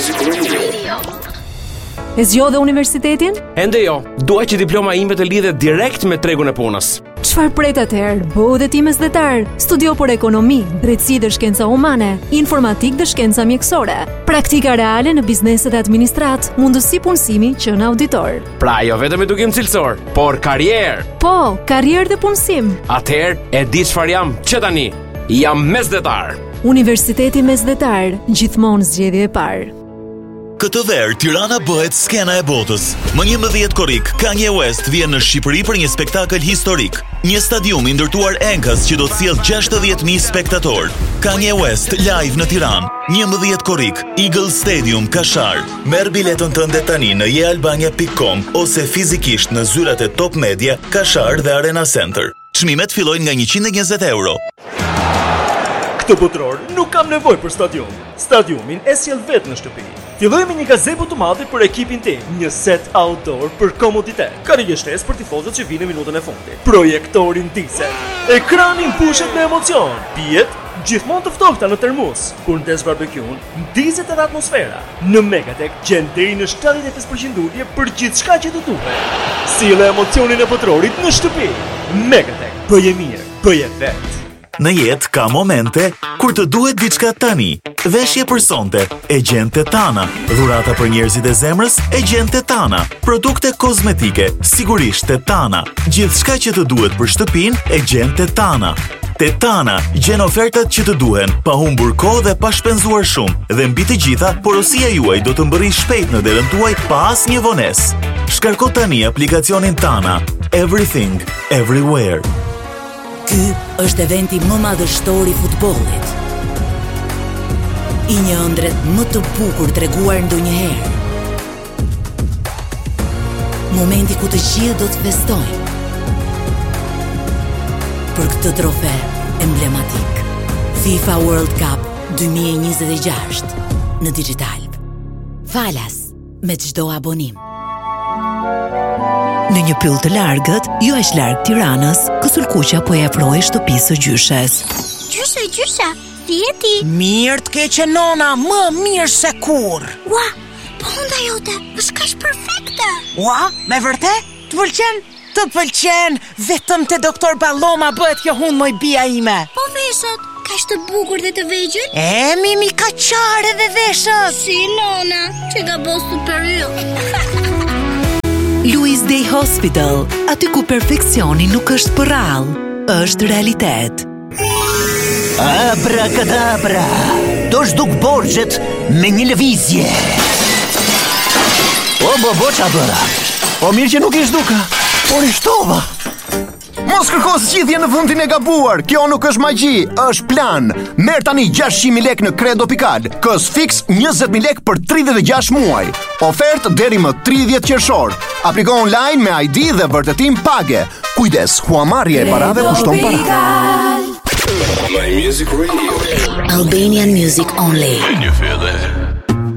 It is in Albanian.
Music Radio. E zgjodhe universitetin? Ende jo, dua që diploma ime të lidhet direkt me tregun e punës. Çfarë pret atëherë? Bëu dhe ti mesdhetar. Studio për ekonomi, drejtësi dhe shkenca humane, informatik dhe shkenca mjekësore, praktika reale në bizneset e administrat, mundësi punësimi që në auditor. Pra jo vetëm edukim cilësor, por karrierë. Po, karrierë dhe punësim. Atëherë e di çfarë jam që tani. Jam mesdhetar. Universiteti Mesdhetar, gjithmonë zgjedhje e parë. Këtë verë, Tirana bëhet skena e botës. Më 11 korrik, Kanye West vjen në Shqipëri për një spektakël historik. Një stadium i ndërtuar enkas që do të sjellë 60.000 spektator. Kanye West live në Tiranë, 11 korrik, Eagle Stadium, Kashar. Merr biletën tënde tani në jealbania.com ose fizikisht në zyrat e Top Media, Kashar dhe Arena Center. Çmimet fillojnë nga 120 euro. Këtë botror nuk kam nevojë për stadium. Stadiumin e sjell vetë në shtëpi. Filloj me një gazebo të madhe për ekipin tim, një set outdoor për komoditet, karrige shtesë për tifozët që vinë në minutën e fundit, projektorin diesel, ekranin pushet me emocion, pijet gjithmonë të ftohta në termos, kur ndes barbekun, ndizet edhe atmosfera. Në Megatek gjen deri në 75% ulje për gjithçka që të duhet. Sille emocionin e botrorit në shtëpi. Megatek, bëje mirë, bëje vetë. Në jetë ka momente kur të duhet diçka tani. Veshje për sonte, e gjen te Tana. Dhurata për njerëzit e zemrës, e gjen te Tana. Produkte kozmetike, sigurisht te Tana. Gjithçka që të duhet për shtëpinë, e gjen te Tana. Te Tana gjen ofertat që të duhen, pa humbur kohë dhe pa shpenzuar shumë. Dhe mbi të gjitha, porosia juaj do të mbërrijë shpejt në derën tuaj pa asnjë vonesë. Shkarko tani aplikacionin Tana. Everything, everywhere. Ky është eventi më madhështor i futbollit. I një ëndrret më të bukur treguar ndonjëherë. Momenti ku të gjithë do të festojnë për këtë trofe emblematik. FIFA World Cup 2026 në digital. Falas me çdo abonim. Në një pyll të largët, jo aq larg Tiranës, Kësulkuqa po e afroi shtëpisë së gjyshes. Gjysha, si je ti? Mirë të keqe nona, më mirë se kur. Ua, po hunda jote, është kaq perfekte. Ua, me vërtet? Të pëlqen? Të pëlqen, vetëm te doktor Balloma bëhet kjo hund moj bia ime. Po veshët, kaq të bukur dhe të vegjël? Mimi ka qare dhe veshët. Si nona, që ka bo superior. Louis Day Hospital, aty ku perfeksioni nuk është për rallë, është realitet. Abracadabra, do zhduk borxhet me një lëvizje. Bo qa bëra? Po mirë që nuk i zhduka, por i shtova. Mos kërko zgjidhje në vendin e gabuar. Kjo nuk është magji, është plan. Merr tani 600.000 lekë në Credo Pikal. Kos fix 20.000 lekë për 36 muaj. Ofertë deri më 30 qershor. Apliko online me ID dhe vërtetim page. Kujdes, huamarrja e parave kushton para. My Music Radio. Albanian music only. Can you feel that?